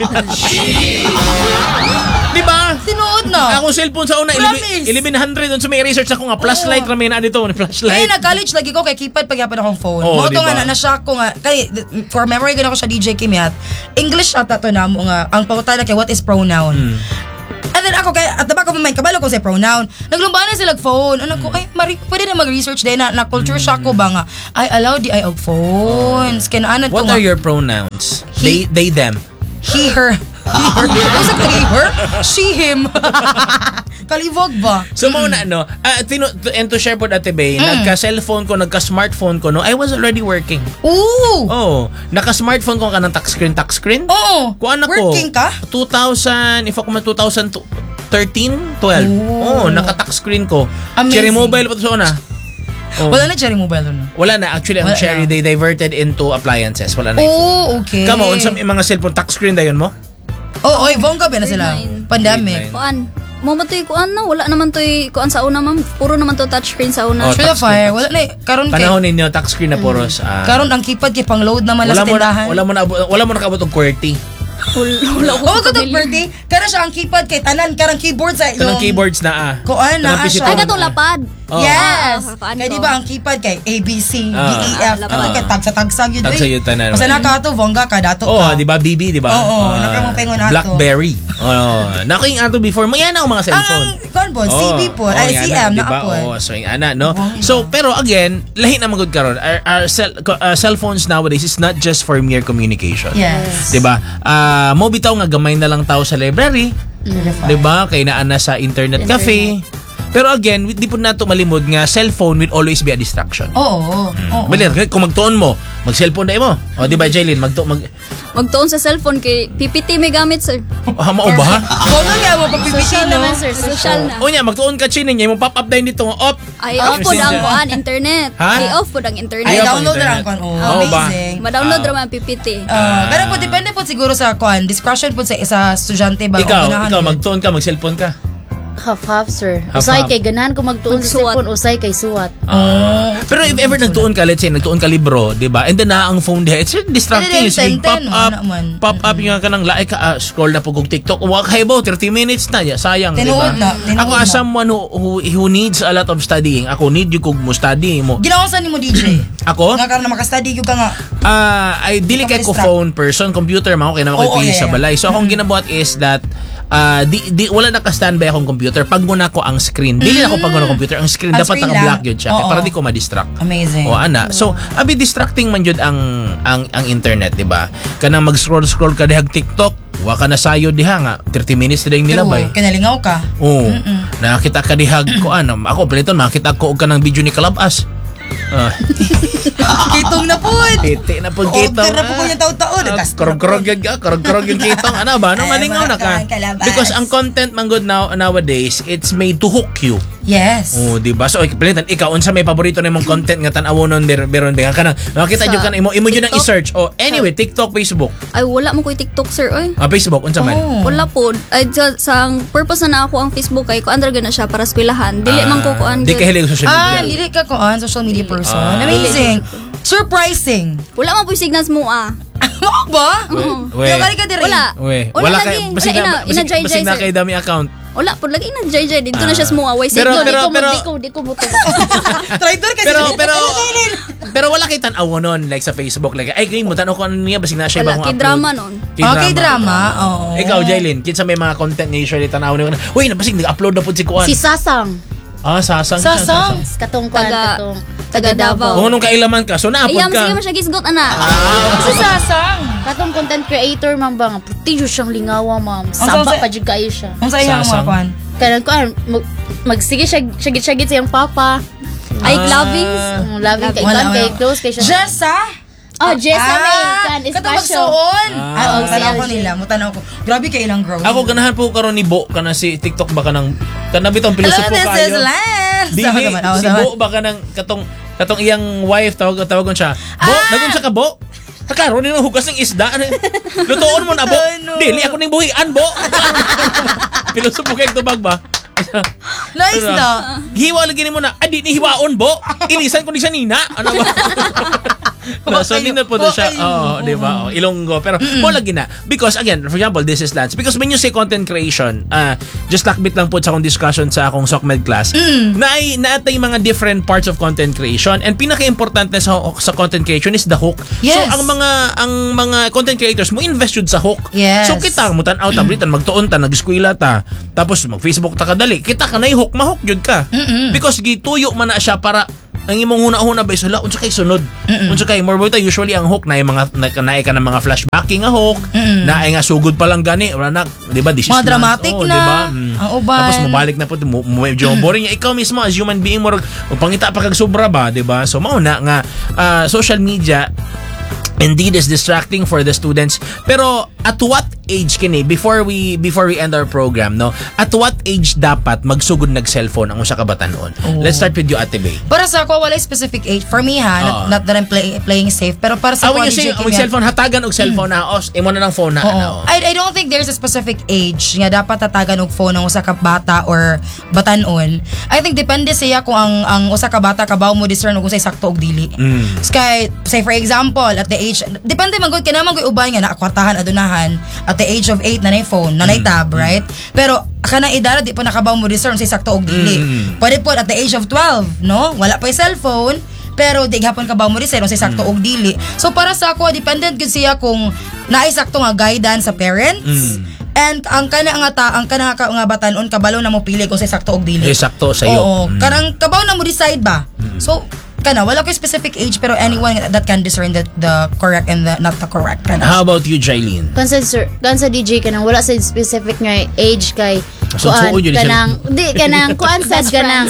Di ba? Tinuod na. Akong cellphone sa una, Promise. eleven hundred, dun sa may research ako nga, flashlight ra may na dito, Kaya flashlight. nag-college lagi ko kay keypad pagyapon akong phone. Oo, Mo to diba? nga na na-shock ko nga kay for memory gid ako sa D J Kimyat. English ata to namo nga ang pauta na kay what is pronoun. Hmm. And then ako kay at the back of my mind kabalo ko sa pronoun. Naglumbanan sila og phone. Ano ko ay mari, pwede na mag-research din na, na culture shock ko ba nga ay allow di ay og phones. Kaya naanad ko What nga are your pronouns? He- They, they, them. he her. He her. Usa ka he her? She him. Kalivog ba? So mo na ano, ah, tino, to, and to share po Ate Bay, nagka-cellphone ko, nagka-smartphone ko, no, I was already working. Ooh. Oh, naka-smartphone ko ka ng touch screen, touch screen. Oo. Kuan ako. Working ka? two thousand, if ako man two thousand thirteen, twelve. Oh. Oh, naka-touch screen ko. Amazing. Cherry Mobile pa to sa una. Oh. Wala na Cherry Mobile doon. Wala na. Actually, ang Wala Cherry, na. they diverted into appliances. Wala na. iPhone. Oh, okay. Kamo, unsa may mga cellphone touch screen dayon mo? Oh, oy, bongga ba na sila? Grade nine. Pandemic. Grade Kuan. Mo man to'y kuan na, wala naman to'y kuan sa una ma'am. Puro naman to touchscreen sa una. Oh, Sure touch fire. screen, Wala na eh. Karon kay Panahon ninyo, touch screen na puros. ah, karon ang keypad kay pang-load naman wala lang sa mo na, tindahan. wala mo na, abot- wala mo na kabot og QWERTY. Wala, wala ko. Oh, ko to birthday. Karon siya ang keypad kay tanan karang keyboard sa Ito ng yung keyboards na ah. Kuan na Kanang siya. physical. Ay, katong lapad. Oh. Yes. Ah, ah, Kaya ko. di ba ang keypad kay A, B, C, D, Ah. E, F. Ah, Kato kay tagsa-tagsag yun. Tagsa eh. yun, tanan. Basta naka to, bongga ka, dato Oh, ka. di ba B B, di ba? Oo, Ah, nakamupengon ato. Blackberry. Oh, naking ato before. Mayan ako mga Ang cellphone. kuan po, C B po, ay C M na po. Oh, so yung ana, no? Oh, So, pero again, lahi na magud karon. Our, our cell, uh, cell phones nowadays is not just for mere communication. Yes. 'Di ba? Ah, mo bitaw nga gamay na lang tao sa library, Mm. 'di ba? Kay naa na sa internet, cafe. Pero again, di po nato malimod nga cellphone will always be a distraction. Oo. Oo. Bali, kung magtuon mo, mag-cellphone na mo. O, di ba, Jaylin? Magto, mag... Magtuon sa cellphone kay P P T may gamit, sir. Ah, mao ba? Ako na nga mo pagpipiti, Social no? naman, sir. Social na. O niya, magtuon ka chinin niya, mo pop-up na dito, off. Ay, Ah, off po messenger. ang kuan, internet. Ha? Ay, off po ang internet. Ay, Ayaw download pang na lang internet. kon. Oh, Oo ba? amazing. Ma-download Ah. ra man P P T. Uh, pero po, depende po siguro sa kuan, discretion po sa isa estudyante ba? Ikaw, o ganahan ikaw, po. magtuon ka, mag-cellphone ka. Half-half, sir. Half-half. Usay kay ganahan ko magtuon sa Magsuwat. cellphone, usay kay suwat. Oh. Pero if ever nagtuon ka, let's say, nagtuon ka libro, di ba? And then na ang phone diha, it's distracting. Hindi, It's big ten, ten, pop up, ano man. pop up yung ka ng like, ah, scroll na po kung TikTok. Wag kayo ba, thirty minutes na, ya, sayang, di ba? Tinuod na, tinuod Ako as na. someone who, who, who needs a lot of studying, ako need yung kung mo study mo. Ginawasan ni mo, D J. Ako? Nga ka na makastudy yung ka nga. Ah, ay dili kay ko Ka-distract. phone person, computer man ako kay na ako Oo, pili yeah, sa yeah. balay. So akong ginabuhat is that ah di, di wala na ka-standby akong computer pag muna ko ang screen. Dili na ako pag muna computer, ang screen Ang dapat screen naka-black lang. yun siya Oo. para di ko ma-distract. Amazing. O ana. So, abi distracting man jud ang ang ang internet, di ba? Kanang mag-scroll scroll ka dihag TikTok, wa ka na sayo diha nga thirty minutes na ding nilabay. True, kinalingaw ka. Oo. Nakita ka dihag ko ano, ako paliton makita ko og kanang video ni Kalabas. Ah, Kitong na po. titi na pud kitong. Order na po ko yung taon-taon. Ah, Nagkas- Korog-korog yun ka, korog-korog yung kitong. Ano ba? No, Ay, malingaw na ka. mga kalabas. Because ang content man good now nowadays, it's made to hook you. Yes. Oh, di ba? So, palitan, ikaw unsa may paborito nimong content nga tan-awonon der beron dengan kanang nakita Sa jud kan imo imo jud ang TikTok? i-search. Oh, anyway, TikTok, Facebook. Ay, wala mo ko'y TikTok, sir, oy. Ah, Facebook unsa man? Oh. Wala po. Ay, sa, sa ang purpose na na ako ang Facebook kay ko under na siya para eskwelahan. Dili man ko kuan. Di ka hilig sa social Ah, media. lili ka ko on social media person. Ah. Amazing. Surprising. Wala man po signals mo ah. Mo ba? We. Yung kali ka diri. Wala. We, Wala wala kay lagi. basig Wala, na ina- basig, ina-jay-jay, basig na sir. kay dami account. Wala po lagi na J J dito na siya smuha. Way Pero- signal. pero- di ko, pero- di ko, di ko buto. Traitor kasi. Pero pero pero wala kay tan-awo nun like sa Facebook like ay kay mo tan-aw ko ano niya basig na siya Wala, bagong kay-drama nun. Okay, drama. Oo. Ikaw, Jaylin, kinsa may mga content nga usually tanaw niyo. Uy, nabasig nag-upload na pud si Kuan. Si Sasang. Ah, sasang. siya, Sasang. Katong kuan, Taga- katong. taga Davao. Kung nung kailaman ka, so naapod Ayam, sige ka. mo siya gisgot, ana. Si Sasang. Katong content creator, ma'am ba? Prestigious siyang lingawa, ma'am. Ang Saba sa- pa dyan kayo siya. Ang sa iyang Sasang. mga kwan. Kanang kuan, mag, magsige siya, syagit-syagit siyang papa. Ay, lovings. Mm, loving kay Wala, kuan, kay wala. close kay siya. Jessa? Oh, Jessa May. Kuan, Katong espasyo. magsuon. Ah. Ah, Oo, oh, tanaw si ko L J. nila. Mutanaw ko. Grabe kay ilang growth. Ako ganahan po karon ni Bo kana si TikTok ba kanang kana bitong Hello, pilosopo this is kayo. Lance. Dili, Sama naman. Oh, si sama. Bo ba kanang katong katong iyang wife tawag tawagon siya. Bo, Ah! nagun siya ka Bo. Karon ni hugas ng isda. Ano? Lutoon mo na Bo. Ano? Dili ako ning buhian Bo. Pilosopo kay tubag ba? Nice Ano? na. Hiwa lagi ni mo na. Adi ni hiwaon Bo. Ilisan ko ni siya nina. Ano ba? No, so Okay. ninot po doon siya. Okay. Oo, di ba? Oh, Ilonggo. Pero mo lagi na. Because again, for example, this is Lance. Because when you say content creation, uh, just lakbit lang po sa akong discussion sa akong SOCMED class, na ay naatay mga different parts of content creation. And pinaka-importante sa, sa content creation is the hook. Yes. So ang mga ang mga content creators mo invest yun sa hook. Yes. So kita mo tan-out tablitan magtuon ta nag-eskwela ta. Tapos mag-Facebook ta kadali. Kita ka na hook, ma-hook yun ka. Because gituyo man na siya para ang imong huna-huna ba isula unsa kay sunod. Unsa kay more buta usually ang hook na yung mga na, naay ka ng mga flashbacking nga hook, na ay nga sugod pa lang gani, wala na, di ba? This is Mga dramatic oh, na. di ba? Mm. Ang uban. Tapos mabalik na po mo, mo medyo boring ikaw mismo as human being mo pangita pa kag sobra ba, di ba? So mao na nga ah, social media indeed is distracting for the students. Pero at what age kini before we before we end our program, no? At what age dapat magsugod nag cellphone ang usa ka batanon? Oh. Let's start with you, Ate Bay. Para sa ako, wala specific age. For me ha, not, Oo. not that I'm play, playing safe, pero para sa Ah, ako, when you say D J mag Kim yan- cellphone, hatagan og cellphone na os, imo na ng phone na Oo. ano. I, I don't think there's a specific age nga dapat tatagan og phone ng usa ka bata or batanon. I think depende siya kung ang ang usa ka bata kabaw mo discern og unsay sakto og dili. Mm. Kay say for example, at the age depende man gud kinahanglan gud ubay nga naakwartahan adunahan at the age of eight na nay phone, na nay tab, right? Pero kana edad di pa nakabaw mo discern unsay sakto og dili. Mm. Pwede po at the age of twelve, no? Wala pa yung cellphone, pero di gapon ka ba mo rin sa sakto og dili. So para sa ako, dependent gud siya kung naay sakto nga guidance sa parents. And ang kana nga ta, ang kana nga nga batanon kabalo na mo pili kung sa sakto og dili. Eh, sakto sa iyo. Oo, Mm. kanang kabaw na mo decide ba. So kana wala ko specific age pero anyone that can discern the, the correct and the not the correct kana. How about you, Jailin? Kansa sir, kansa D J kanang wala sa specific nga age kay So, kuan suod yun, kanang di kanang kuan sad Best kanang friends.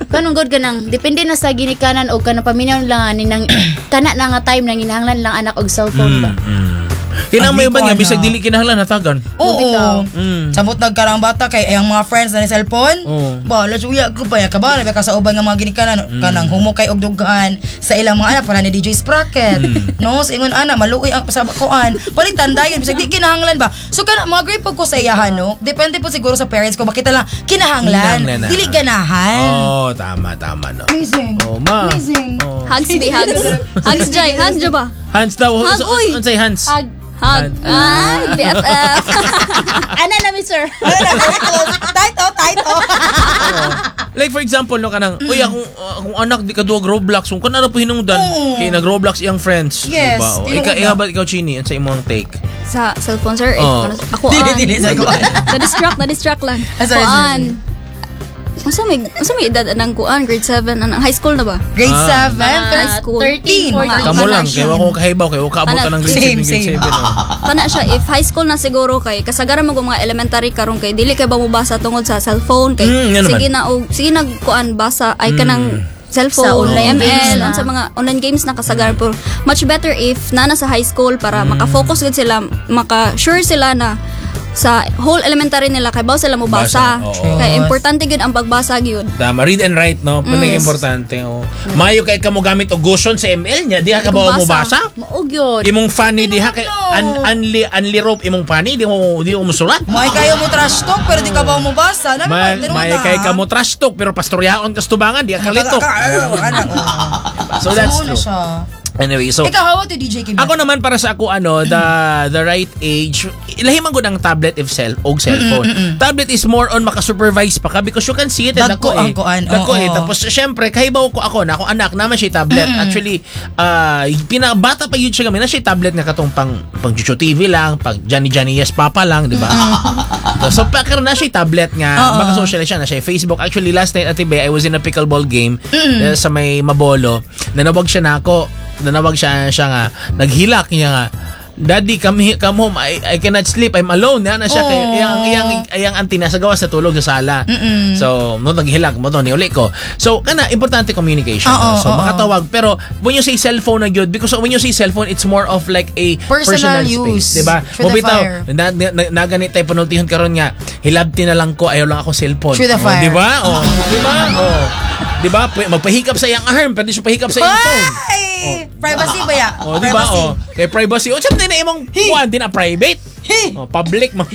kanang god kanang depende na sa ginikanan o kanang paminaw lang ani nang kana na nga time nang hinahanglan lang anak og cellphone ba. Kinang may Ang ba niya biko, bisag ano. dili kinahanglan hatagan. Oo. Bitaw. Mm. Samot nagkarang bata kay ang mga friends na ni cellphone. Oo. Ba, lasuya ko pa ya kabala ba ka sa uban nga mga ginikanan kanang humo kay og dughan sa ilang mga anak para ni D J Sprocket. No, sa ingon ana maluoy ang sa kuan. Palitan dayon bisag di kinahanglan ba. So kana mga agree pag ko sa iyahan no. Depende po siguro sa parents ko makita lang kinahanglan, Kinahanglan na. dili ganahan. Oh, tama tama no. Amazing. Oh, ma. Amazing. Oh. Hugs di hugs. Hugs Jay, hugs Jay ba? Hans daw. Hug, Unsa- uy. Unsay Hans? Hug. Hug. Ay, B F F. Ana na mi sir. Tight oh, tight oh. Like for example no kanang uy akong akong anak di ka duwag Roblox kung kana po hinungdan Oo. kay nag Roblox iyang friends Yes, diba? O, tinungdan. ikaw ikaw ba ikaw Chini sa imong take Sa cellphone sir, eh, Oh. ano- ako Dili, an. dili, sa kuan. Na-distract, na-distract lang. Ah, sorry, Kuan. Asa may, asa may edad anang kuan, grade seven, anang high school na ba? Grade Ah. seven, Mga high school. thirteen, fourteen. kamo Kana lang siya. kay ako kahibaw kay ka abot Ana, ka ng grade same, seven grade same. seven oh. Kana siya, if high school na siguro kay, kasagaran mo kung mga elementary karon kay, dili kay ba mo basa tungod sa cellphone, kay, Mm, yan sige naman. na, og, sige na kuan, basa, ay kanang cellphone, Sa online M L, games na. sa mga online games na kasagaran po. Much better if nana sa high school para maka-focus gud sila, maka-sure sila na sa whole elementary nila kay baw sila mo basa. Basa, oo. Kay importante gud ang pagbasa gyud. Tama, read and write no pinag importante oh. Mayo kay kamo gamit og guson sa M L nya diha ka ba mo basa Maog yun. imong funny diha kay un, unli unli rope imong funny di mo di mo musulat May kayo mo trash talk pero di ka ba mo basa? Ano may, ba? may kay kamo trash talk pero pastoryaon kas tubangan di ka litok so that's true anyway so Ikaw, how to D J Kim? ako naman para sa ako ano the the right age ilahiman ko ng tablet if cell og cellphone. Tablet is more on maka-supervise pa ka because you can see it and Dagko ako ang eh. kuan, Dagko oo. eh. Tapos syempre kahibaw ko ako na ako anak naman siya tablet. Actually uh, pinabata pa yun siya kami na siya tablet nga katong pang pang Chucho T V lang, pag Johnny Johnny Yes Papa lang, di ba? So pa karon na siya tablet nga, Oo. maka-social siya na siya Facebook. Actually last night at I was in a pickleball game uh, sa may Mabolo. Nanawag siya na ako nanawag siya siya nga naghilak niya nga Daddy, come here, come home. I, I cannot sleep. I'm alone. Yan na siya. Oh. Kay, iyang, iyang, iyang auntie nasa gawa sa tulog sa sala. Mm-mm. So, no, naghilag mo to, niuli ko. So, kana, importante communication. Oo, so, oo. makatawag. Pero, when you say cellphone na yun, because when you say cellphone, it's more of like a Personal personal, use. space. Diba? Through the Mabitaw, fire. na, na, na, na ganit tayo panultihon karon nga, hilabti na lang ko, ayaw lang ako cellphone. Through the Oh, fire. diba? Oh, diba? Oh. Diba? P- Magpahikap sa iyang arm, pwede siya pahikap sa iyang phone. Ay! Privacy ba ya? Oh, di ba? Privacy. Oh, kay privacy. O, siyempre na imong kuwan din na private. Oh, public man.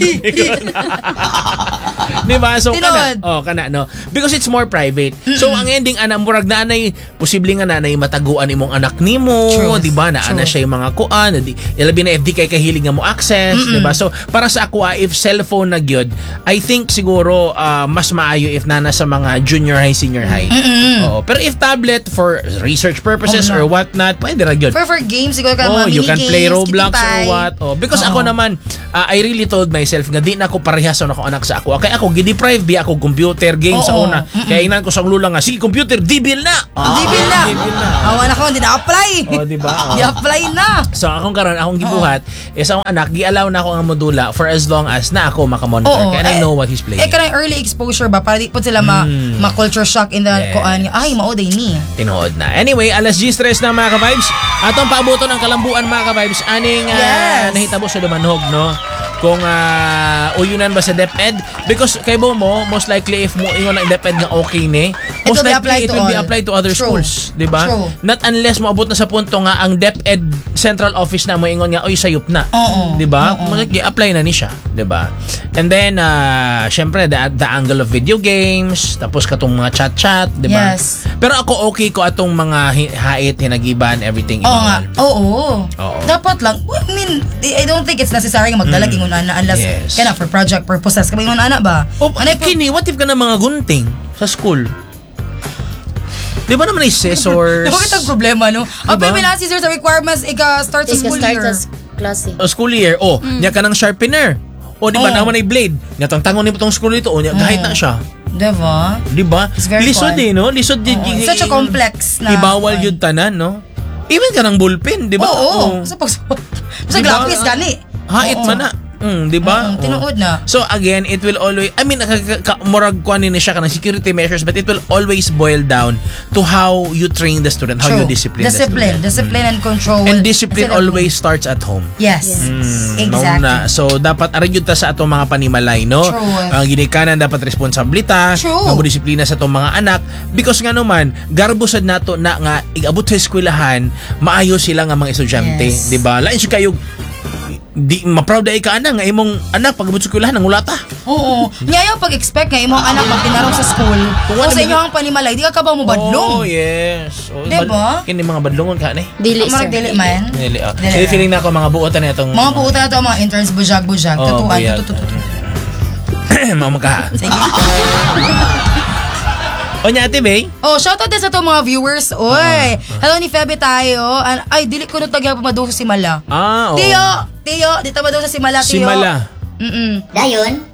Di ba? So, kana. Tinod. Oh, kana, no? Because it's more private. So, ang ending, ana, murag na anay, posible nga na anay mataguan imong anak nimo. Truth. Di ba? Na ana Truth. siya yung mga kuan. Di, ilabi na F D kay kahiling nga mo access. Di ba? So, para sa ako, ah, if cellphone na gyud, I think siguro, ah, mas maayo if nana sa mga junior high, senior high. Oo. Pero if tablet for research purposes Oh, or whatnot, pwede ra gyud. For, for games, siguro ka Oh, mga you can mini play games, Roblox or kitipay. what. Oh, because Oo. ako naman, uh, I really told myself nga di na ako parehason ako anak sa ako. Kaya ako gideprive bi ako computer games sa Oo. una. Kaya inan ko sa lula nga, sige computer, dibil na. Ah, Dibil na. dibil na. Awan ako, hindi na-apply. Oh, di ba? Oh. Di-apply na. So akong karon akong gibuhat is akong anak gi-allow na ako ang modula for as long as na ako makamonitor. Oo. Kaya I know what he's playing. Eh, kanang early exposure ba? Para di po sila ma, ma-culture shock in the Yes. kuan. Ay, mauday ni. Tinuod na. Anyway, alas G stress na mga ka-vibes. Atong paaboto ng kalambuan mga ka-vibes. Aning uh, Yes. nahitabo sa dumanhog, no? Kung uh, uyunan ba sa DepEd. Because kay mo mo, most likely if mo ingon ang DepEd nga okay ni, It most will be likely applied it to will be all. applied to other True. schools. Di ba? True. Not unless maabot na sa punto nga ang DepEd central office na mo ingon nga, oy, sayop na. Oo. Di ba? Oo. Mag-apply na ni siya. Di ba? And then, uh, syempre, the, the angle of video games, tapos katong mga chat-chat, di ba? Yes. Pero ako okay ko atong mga hi- hait, hinagiban, everything. Oo nga. ibawal. Oo. Oo. Dapat lang. I mean, I don't think it's necessary nga magdalag mm. ingon ana unless Yes. kana for project purposes. Kami ingon ana ba? O, Anay po- kini, what if ka na mga gunting sa school? Di ba naman ay scissors? Bakit ang problema, no? Ang Diba? pipila scissors sa requirements, ika-start sa school Ika-start year. sa klase. O school year, o, niya ka ng sharpener. O, di ba Oo. naman ay blade? Niya tang tangon ni itong school dito, o, niya, kahit na siya. Diba? Di ba? It's very Lisod fun. eh, no? Lisod din. Oo. Such a complex na- Ibawal yun tanan, no? Even ka ng bullpen, di ba? Oo. Oo. Sa pag sa Diba? lapis gani. Hait Oo. man na. Mm, di ba? Mm, tinuod na. So again, it will always, I mean, murag kuan ni siya ka ng security measures, but it will always boil down to how you train the student, how True. you discipline, Discipline. the student. Discipline and control. And discipline Sila- always starts at home. Yes. Mm, Exactly. mauna. So dapat aran ta sa atong mga panimalay, no? True. Ang ginikanan dapat responsablita, True. ang disiplina sa atong mga anak because nga naman garbosad nato na nga igabot sa eskwelahan, maayo sila nga mga estudyante, Yes. di ba? Lain siya kayo di ma-proud ay ka ana nga imong anak pag abot sa eskwelahan nang ulata. Oo. Ngayon pag-expect nga imong anak magtinarong sa school. Kung O ano sa ba- inyo ang panimalay, di ka ka ba mo Oh, badlong? yes. Oh, Di ba? bad- Kini mga badlongon ka ni. Dili, Marag sir. dili man. Dili. ah. Dili. Dili feeling na ako mga buotan na itong Mga puuta na to, mga interns, bujag-bujag, Oh, tutuan, buyag. tutututu. mga magka. Sige. O niya ate Bay? Oh, shoutout din sa to mga viewers. Oy, hello ni Febe tayo. An- Ay, dili ko na tagya pamado sa Simala. Ah, oh. Tiyo, Tiyo, dito ba daw sa Simala, Tiyo? Simala. Mm-mm. Dayon?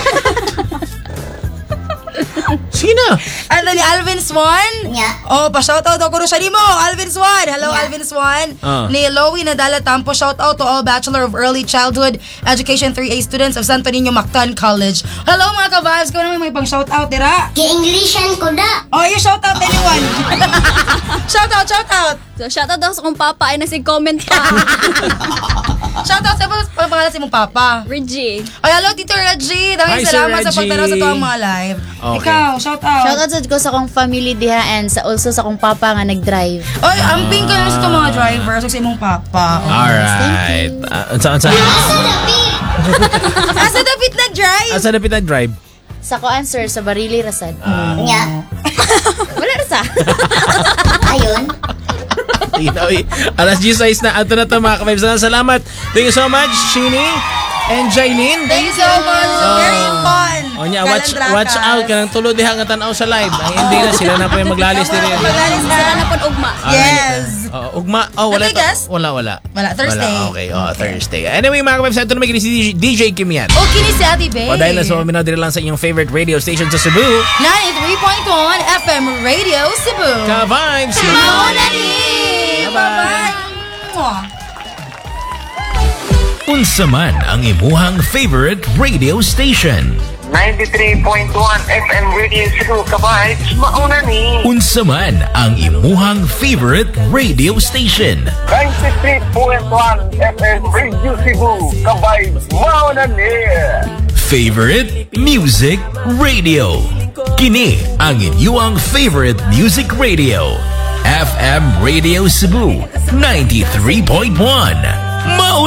Sino? Ano ni Alvin Swan? Nya. Oh, pa-shoutout ako rin siya ni mo, Alvin Swan. Hello, Yeah. Alvin Swan. Ah. Ni Loie Nadala Tampo, shoutout to all Bachelor of Early Childhood Education three A students of Santo Niño Mactan College. Hello mga ka-vibes, ko naman may pang-shoutout, dira. Ki-Englishan ko da. Oh, you shoutout anyone. shoutout, shoutout. So, shoutout daw sa kong papa ay nasig-comment pa. Shoutout sa pa pangalan si mong papa. Reggie. Ay, hello, Tito Reggie. Daming Hi, Sir salamat sa Reggie. pagtanaw sa tuwang mga live. Okay. Ikaw, shoutout. Shoutout sa ko sa kong family diha and sa also sa kong papa nga nag-drive. Oy, amping ka na sa itong mga drivers sa imong papa. Oh. Alright. Uh, sa, sa, Asa David nag-drive? sa dapit na drive? Sa ko answer sa Barili Rasad. Nya. Wala ra sa. Ayon. You know, eh, alas G size na. Ato na to mga ka-vibes. Salamat. Thank you so much, Shini and Jailin. Thank you so much. Very fun. O niya, watch, Kalandrakas. watch out ka ng tulo diha nga tanaw sa live. Ay, hindi na sila na po yung maglalis din. Maglalis na. Sila na po ugma. Yes. Uh, ugma. Oh, wala. Ano yung guest? Wala, wala. Wala, Thursday. Wala, okay. Oh, Thursday. Anyway, mga ka-vibes, ito na may si D J Kim yan. Okay ni si Ate Bay. O dahil na so, minodre lang sa inyong favorite radio station sa Cebu. ninety-three point one F M Radio Cebu. Ka-vibes! Mauna ni. Bye-bye. Mwah. Unsa man ang imuhang favorite radio station? ninety-three point one F M Radio Cebu, ka-vibes, mauna ni. Unsa man ang imuhang favorite radio station? ninety-three point one F M Radio Cebu, ka-vibes, mauna ni. Favorite music radio. Kini ang inyong favorite music radio. F M Radio Cebu ninety-three point one. Mauna